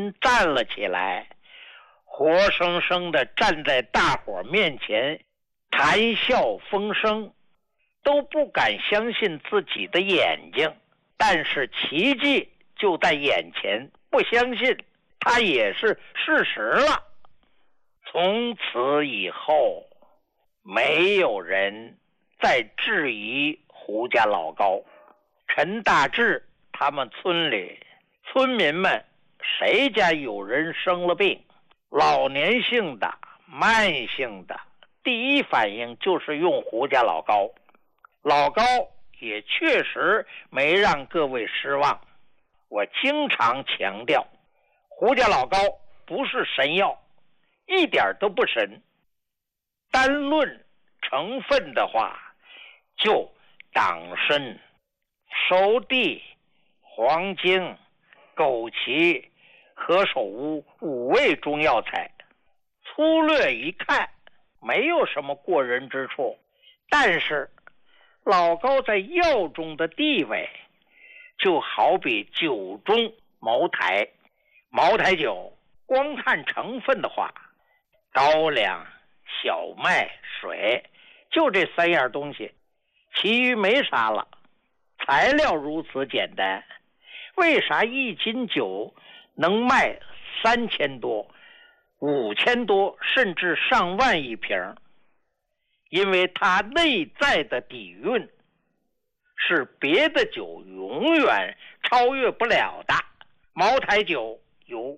心站了起来，活生生地站在大伙面前，谈笑风生，都不敢相信自己的眼睛。但是奇迹就在眼前，不相信它也是事实了。从此以后，没有人再质疑胡家老高。陈大志他们村里村民们谁家有人生了病，老年性的、慢性的，第一反应就是用胡家老高。老高也确实没让各位失望。我经常强调，胡家老高不是神药，一点都不神。单论成分的话，就党参、熟地、黄精、枸杞、何首乌5味中药材，粗略一看没有什么过人之处，但是老高在药中的地位就好比酒中茅台。茅台酒光看成分的话，高粱、小麦、水，就这3样东西，其余没啥了。材料如此简单，为啥1斤酒能卖3000多、5000多，甚至上万一瓶？因为它内在的底蕴是别的酒永远超越不了的。茅台酒有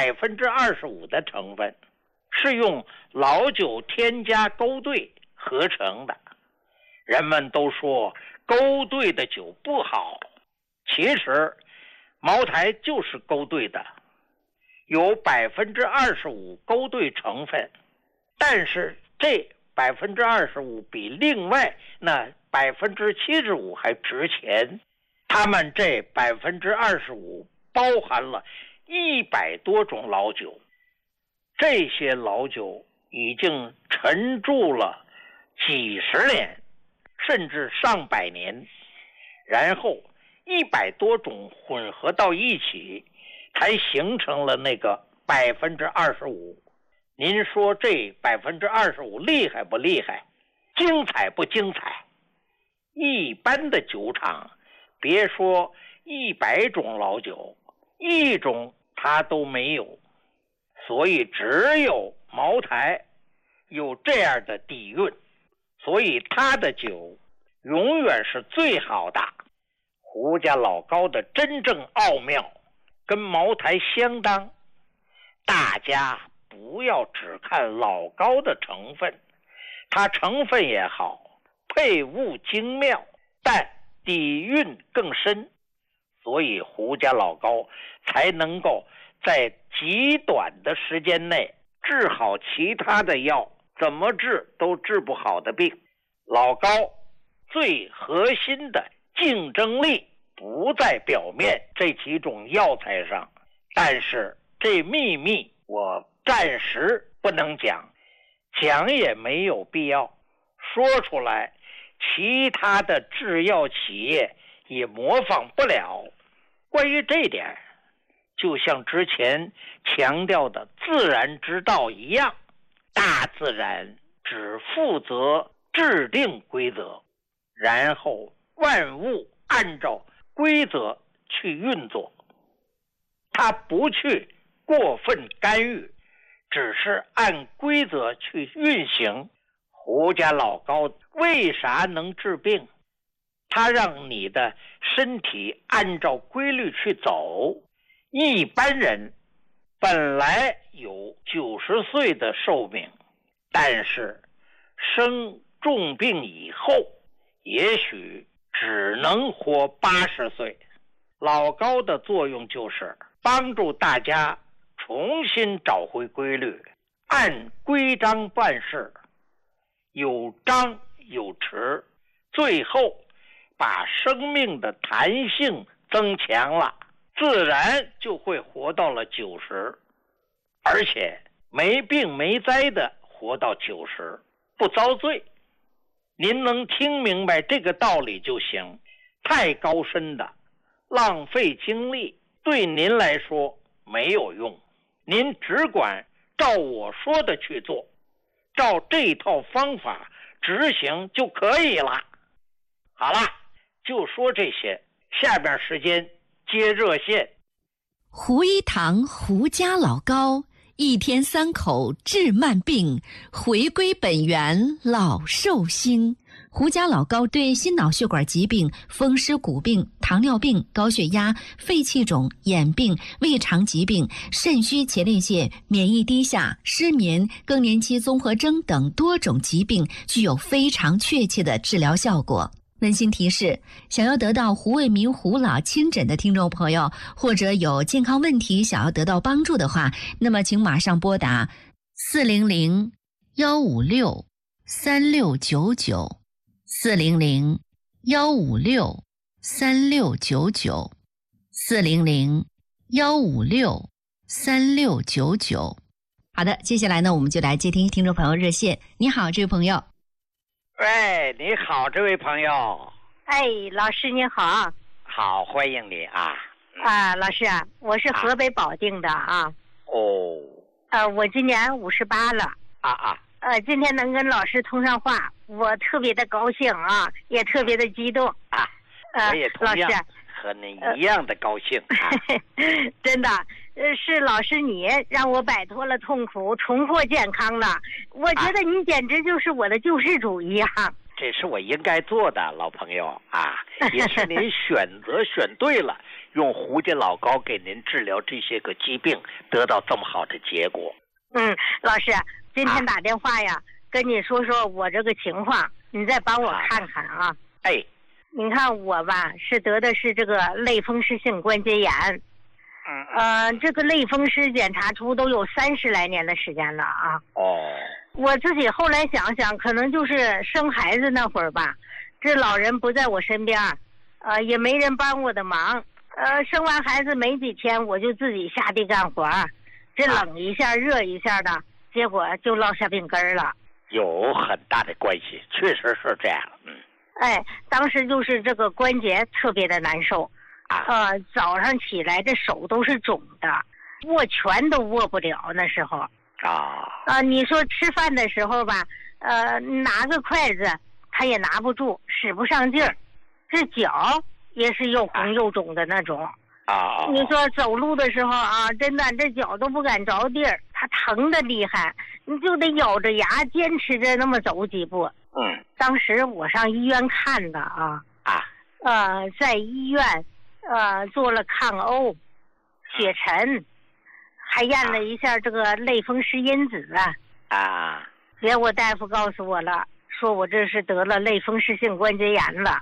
25%的成分是用老酒添加勾兑合成的。人们都说勾兑的酒不好，其实茅台就是勾兑的，有25%勾兑成分，但是这25%比另外那75%还值钱。他们这25%包含了100多种老酒，这些老酒已经陈筑了几十年，甚至上百年，然后100多种混合到一起，才形成了那个25%。您说这25%厉害不厉害？精彩不精彩？一般的酒厂，别说100种老酒，1种它都没有。所以只有茅台有这样的底蕴，所以它的酒永远是最好的。胡家老高的真正奥妙跟茅台相当，大家不要只看老高的成分，它成分也好，配物精妙，但底蕴更深，所以胡家老高才能够在极短的时间内治好其他的药怎么治都治不好的病。老高最核心的竞争力不在表面这几种药材上，但是这秘密我暂时不能讲，讲也没有必要，说出来其他的制药企业也模仿不了。关于这点，就像之前强调的自然之道一样，大自然只负责制定规则，然后万物按照规则去运作，它不去过分干预，只是按规则去运行。胡家老高为啥能治病？他让你的身体按照规律去走。一般人本来有90岁的寿命，但是生重病以后也许只能活80岁。老高的作用就是帮助大家重新找回规律，按规章办事，有张有弛，最后把生命的弹性增强了，自然就会活到了90，而且没病没灾的活到90，不遭罪。您能听明白这个道理就行，太高深的浪费精力对您来说没有用。 您只管照我说的去做，照这套方法执行就可以了。好了，就说这些，下边时间接热线。 胡一堂胡家老高，一天3口治慢病，回归本源老寿星。胡家老高对心脑血管疾病、风湿骨病、糖尿病、高血压、肺气肿、眼病、胃肠疾病、肾虚前列腺、免疫低下、失眠、更年期综合征等多种疾病具有非常确切的治疗效果。温馨提示：想要得到胡卫民胡老亲诊的听众朋友，或者有健康问题想要得到帮助的话，那么请马上拨打400-156-3699 400-156-3699 400-156-3699。好的，接下来呢，我们就来接听听众朋友热线。你好，这位朋友。 喂，你好，这位朋友。 哎，老师您好。 好，欢迎你啊。 老师啊，我是河北保定的啊。 哦。 我今年58了。今天能跟老师通上话，我特别的高兴啊，也特别的激动啊。我也同样和您一样的高兴啊。 真的。是老师你让我摆脱了痛苦，重获健康了。我觉得你简直就是我的救世主一样。 这是我应该做的，老朋友啊，也是您选对了，用胡家老高给您治疗这些个疾病，得到这么好的结果。 老师，今天打电话呀，跟你说说我这个情况，你再帮我看看啊。你看我吧，是得的是这个类风湿性关节炎。这个类风湿检查出都有30来年的时间了啊。我自己后来想想，可能就是生孩子那会儿吧，这老人不在我身边，也没人帮我的忙。生完孩子没几天，我就自己下地干活，这冷一下热一下的，结果就落下病根了。 有很大的关系，确实是这样。 当时就是这个关节特别的难受。早上起来这手都是肿的，握拳都握不了那时候。你说吃饭的时候吧，拿个筷子他也拿不住，使不上劲儿，这脚也是又红又肿的那种。你说走路的时候啊，真的这脚都不敢着地儿，它疼的厉害，你就得咬着牙坚持着那么走几步。当时我上医院看的啊。在医院做了抗欧、血沉，还验了一下这个类风湿因子结果大夫告诉我了，说我这是得了类风湿性关节炎了。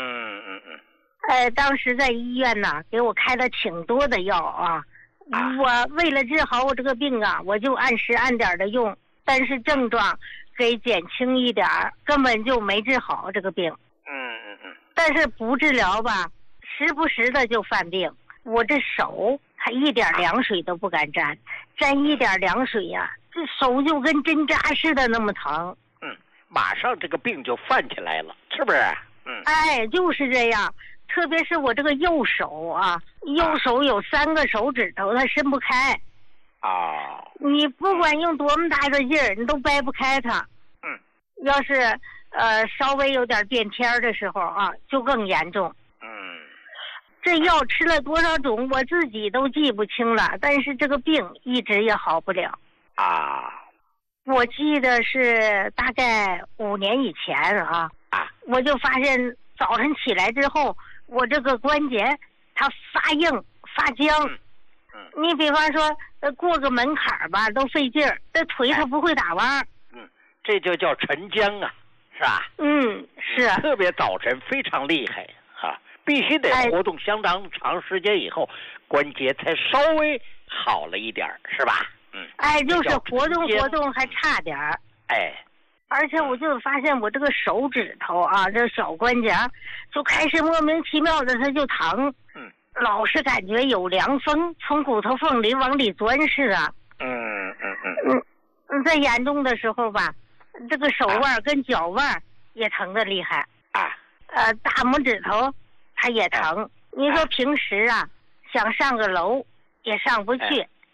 当时在医院呢，给我开了挺多的药啊。我为了治好我这个病啊，我就按时按点的用，但是症状给减轻一点，根本就没治好这个病。但是不治疗吧，时不时的就犯病。我这手还一点凉水都不敢沾，沾一点凉水呀，这手就跟针扎似的那么疼。 马上这个病就犯起来了，是不是？ 就是这样。特别是我这个右手啊，右手有3个手指头，它伸不开。你不管用多么大的劲儿，你都掰不开它。要是稍微有点变天的时候啊，就更严重。这药吃了多少种，我自己都记不清了，但是这个病一直也好不了。我记得是大概5年以前我就发现早晨起来之后，我这个关节它发硬发僵。你比方说过个门槛吧都费劲儿，这腿它不会打弯。 这就叫沉僵啊，是吧？ 是。 特别早晨非常厉害必须得活动相当长时间以后，关节才稍微好了一点，是吧？ 就是活动活动还差点儿。而且我就发现我这个手指头啊，这小关节就开始莫名其妙的它就疼。老是感觉有凉风从骨头缝里往里钻似的。再严重的时候吧，这个手腕跟脚腕也疼得厉害。大拇指头它也疼。你说平时想上个楼也上不去。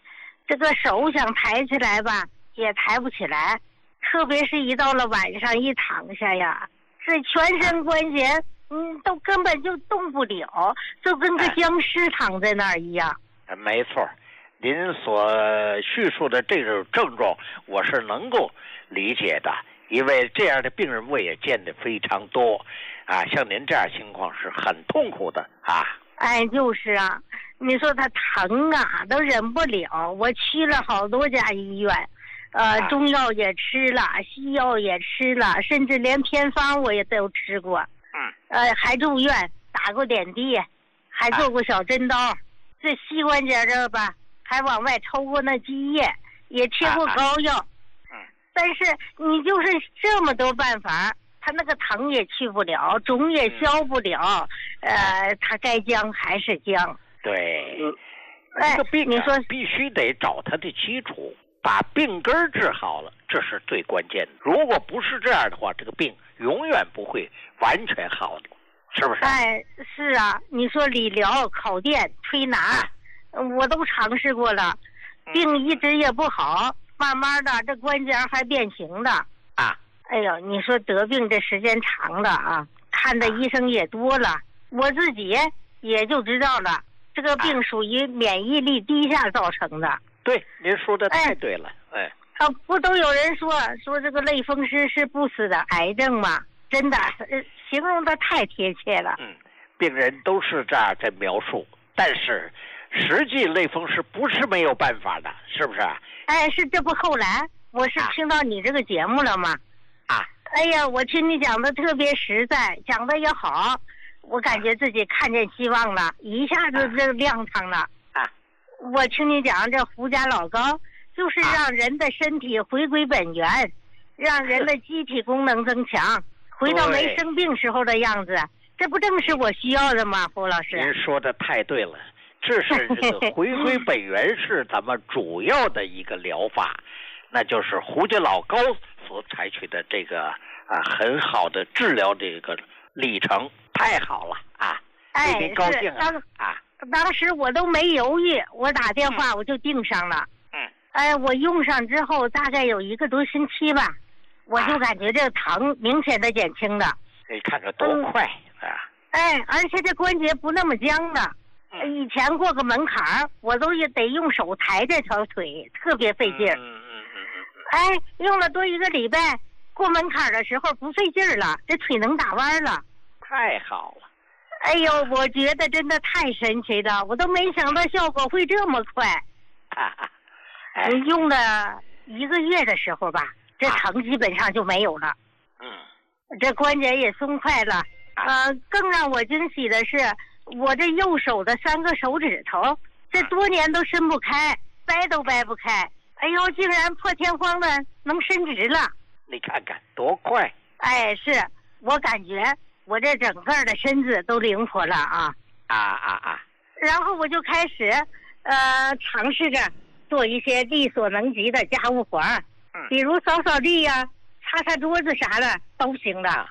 这个手想抬起来吧，也抬不起来，特别是一到了晚上一躺下呀，这全身关节都根本就动不了，就跟个僵尸躺在那儿一样。 没错，您所叙述的这种症状我是能够理解的，因为这样的病人我也见得非常多啊，像您这样情况是很痛苦的啊。 哎，就是啊，你说他疼啊，都忍不了。我去了好多家医院，中药也吃了，西药也吃了，甚至连偏方我也都吃过。还住院打过点滴，还做过小针刀，这膝关节这吧，还往外抽过那积液，也贴过膏药。但是你就是这么多办法，他那个疼也去不了，肿也消不了，他该僵还是僵。 对，这个病你说必须得找他的基础，把病根治好了，这是最关键的。如果不是这样的话，这个病永远不会完全好的，是不是？ 哎，是啊，你说理疗、烤电、推拿，我都尝试过了，病一直也不好，慢慢的这关节还变形的啊。 哎呦，你说得病这时间长了啊，看的医生也多了，我自己也就知道了，这个病属于免疫力低下造成的。 对，您说的太对了。 不都有人说这个类风湿是不死的癌症吗？真的，形容的太贴切了。 病人都是这样在描述，但是实际类风湿不是没有办法的，是不是？ 哎，是，这不后来我是听到你这个节目了吗？哎呀，我听你讲的特别实在，讲的也好，我感觉自己看见希望了，一下子就亮堂了。我听你讲这胡家老膏，就是让人的身体回归本源，让人的机体功能增强，回到没生病时候的样子，这不正是我需要的吗？胡老师， 您说的太对了，这是这个回归本源是咱们主要的一个疗法，那就是胡家老膏所采取的这个很好的治疗这个历程，太好了啊！为您高兴啊！ 当时我都没犹豫，我打电话我就订上了。我用上之后大概有1个多星期吧，我就感觉这个疼明显的减轻了。 你看看多快啊！ 而且这关节不那么僵了。以前过个门槛我都也得用手抬这条腿，特别费劲儿。用了多1个礼拜，过门槛的时候不费劲儿了，这腿能打弯了。 太好了！ 哎呦，我觉得真的太神奇了，我都没想到效果会这么快。用了1个月的时候吧，这疼基本上就没有了。这关节也松快了。更让我惊喜的是，我这右手的3个手指头，这多年都伸不开，掰都掰不开。哎呦，竟然破天荒的能伸直了！ 你看看多快！ 是我感觉我这整个的身子都灵活了啊！然后我就开始尝试着做一些力所能及的家务活儿，比如扫扫地呀、擦擦桌子啥的都行的。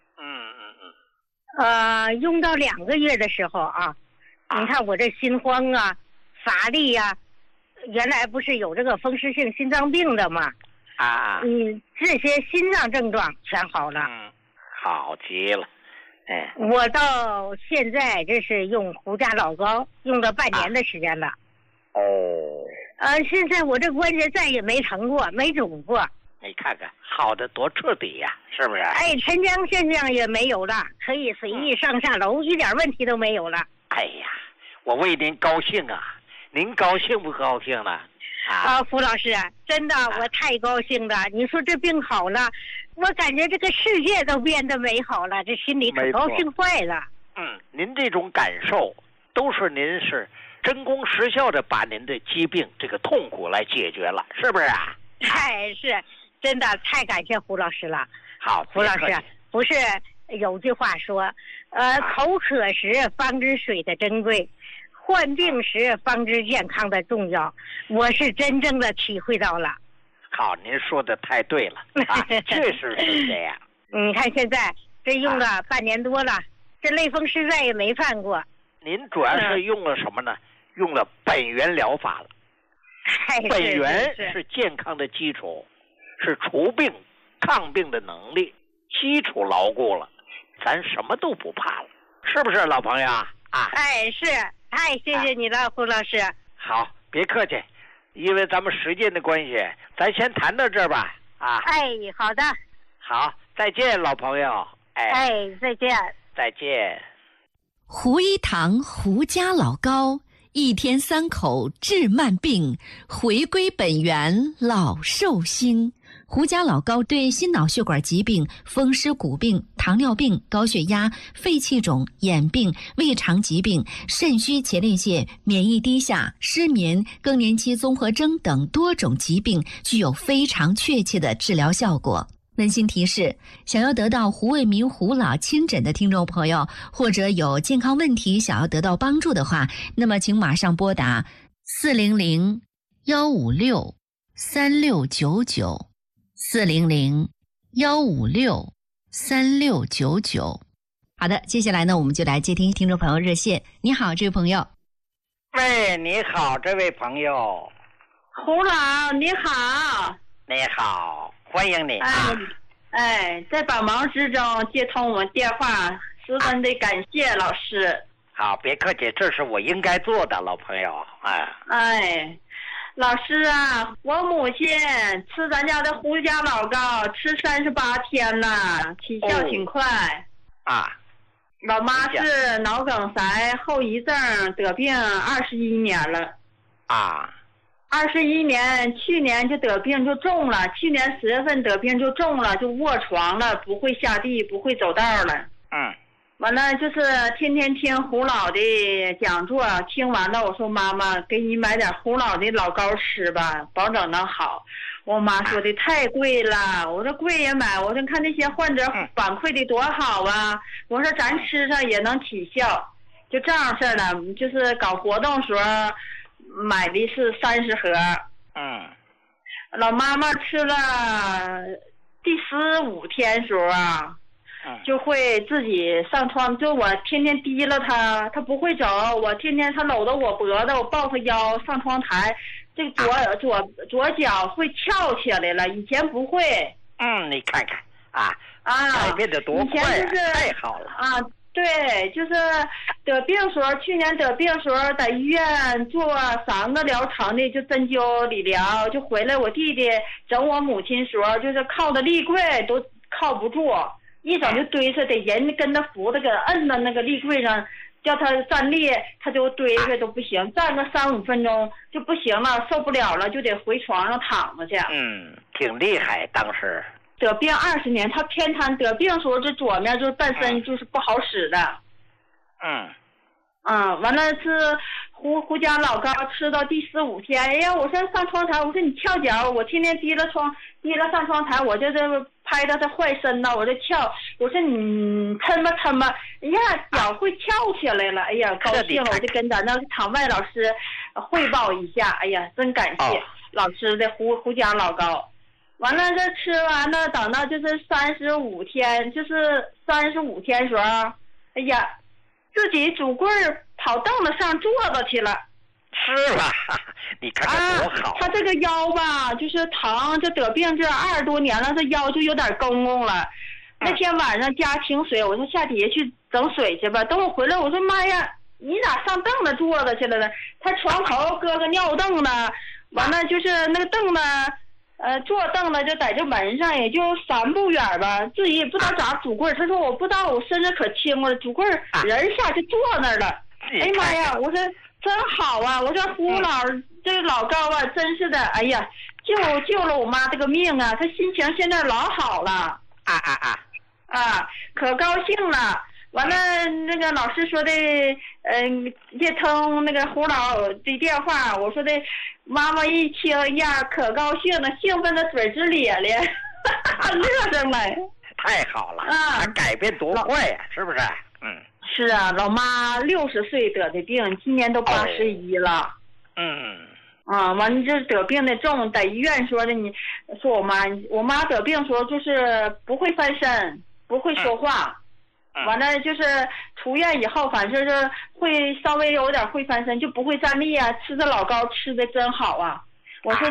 用到2个月的时候你看我这心慌啊、乏力呀，原来不是有这个风湿性心脏病的吗？这些心脏症状全好了。 好极了。 我到现在这是用胡家老膏用了半年的时间了。现在我这关节再也没疼过，没肿过。 你看看好的多彻底呀，是不是？ 沉僵现象也没有了，可以随意上下楼，一点问题都没有了。 我为您高兴啊！您高兴不高兴了？ 胡老师，真的我太高兴了。你说这病好了，我感觉这个世界都变得美好了，这心里可高兴坏了。 您这种感受都是您是真功实效的把您的疾病这个痛苦来解决了，是不是啊？ 是，真的太感谢胡老师了。 好， 胡老师，不是有句话说，口渴时方知水的珍贵，患病时方知健康的重要，我是真正的体会到了。 好，您说的太对了确实是这样。 你看现在这用了半年多了，这类风湿再也没犯过。 您主要是用了什么呢？用了本源疗法了。 本源是健康的基础，是除病抗病的能力，基础牢固了，咱什么都不怕了，是不是老朋友啊？ 是，谢谢你了，胡老师。 好，别客气，因为咱们时间的关系，咱先谈到这儿吧。 好的。 好，再见，老朋友。 再见。 再见。 胡一堂胡家老高，一天3口治慢病，回归本源老寿星。胡家老高对心脑血管疾病、风湿骨病、糖尿病、高血压、肺气肿、眼病、胃肠疾病、肾虚前列腺、免疫低下、失眠、更年期综合征等多种疾病具有非常确切的治疗效果。温馨提示：想要得到胡卫民胡老亲诊的听众朋友，或者有健康问题想要得到帮助的话，那么请马上拨打400-156-3699 400-156-3699。好的，接下来呢，我们就来接听听众朋友热线。你好，这位朋友。 喂，你好，这位朋友。 胡老，你好。 你好，欢迎你。 在百忙之中接通我们电话，十分的感谢老师。 好，别客气，这是我应该做的，老朋友。 老师啊，我母亲吃咱家的胡家老高吃38天了，起效挺快。老妈是脑梗塞后遗症得病21年了。21年，去年就得病就重了，去年10月份得病就重了，就卧床了，不会下地，不会走道了。完了就是天天听胡老的讲座，听完了我说妈妈给你买点胡老的老高吃吧，保证能好。我妈说的太贵了，我说贵也买，我说看那些患者反馈的多好啊，我说咱吃上也能起效，就这样事儿了。就是搞活动时候买的是30盒。老妈妈吃了第15天时候就会自己上床，就我天天提了他不会走，我天天他搂着我脖子，我抱他腰上窗台，这个左脚会翘起来了，以前不会。 你看看改变得多快，太好了。 对，就是得病时候，去年得病时候在医院做3个疗程的，就针灸理疗，就回来我弟弟整我母亲时候，就是靠的立柜都靠不住，一整就堆着，得人跟他扶着，给摁到那个立柜上，叫他站立，他就堆着都不行，站个3-5分钟就不行了，受不了了，就得回床上躺着去。 挺厉害，当时。 得病20年，他偏瘫，得病时候这左面就是本身就是不好使的。完了是胡家老高吃到第15天，哎呀，我说上窗台，我说你翘脚，我天天提了上窗台，我就这拍到他坏身呢，我就翘，我说你抻吧，哎呀，脚会翘起来了，哎呀，高兴了，我就跟咱那场外老师汇报一下，哎呀，真感谢老师的胡家老高。完了，这吃完了，等到就是35天，就是35天时候，哎呀，自己拄棍儿跑凳子上坐着去了。 是吧？你看看多好。 他这个腰吧，就是疼，就得病这20多年了，这腰就有点公公了。那天晚上家停水，我说下底下去整水去吧。等我回来，我说妈呀，你咋上凳子坐着去了呢？他床头搁个尿凳呢，完了就是那个凳子。坐凳子就在这门上，也就3步远吧，自己也不知道咋拄棍儿。他说我不知道，我身子可轻了，拄棍儿人下去坐那儿了。哎呀妈呀，我说真好啊！我说胡老这个老高啊，真是的，哎呀，救了我妈这个命啊！他心情现在老好了。可高兴了。完了，那个老师说的，接通那个胡老的电话，我说的，妈妈一听呀，可高兴了，兴奋的嘴直咧咧，乐着来。 太好了他改变多快呀，是不是？ 是啊，老妈60岁得的病，今年都81了。完了就是得病的重，在医院说的，你说我妈得病时候就是不会翻身，不会说话。完了就是出院以后，反正是会稍微有点会翻身，就不会站立啊。吃的老高吃的真好啊。 我说